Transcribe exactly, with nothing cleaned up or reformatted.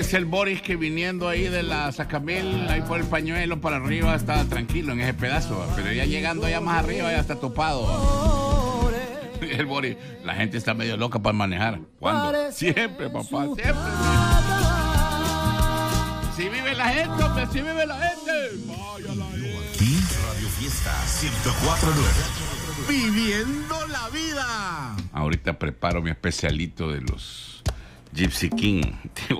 Dice el Boris que viniendo ahí de la Sacamil, ahí por el pañuelo para arriba, estaba tranquilo en ese pedazo, pero ya llegando allá más arriba ya está topado. El Boris, la gente está medio loca para manejar. ¿Cuándo? Siempre, papá, siempre. Si vive la gente, hombre, si vive la gente. Vaya la gente. Radio Fiesta ciento cuatro punto nueve. Viviendo la vida. Ahorita preparo mi especialito de los Gypsy King.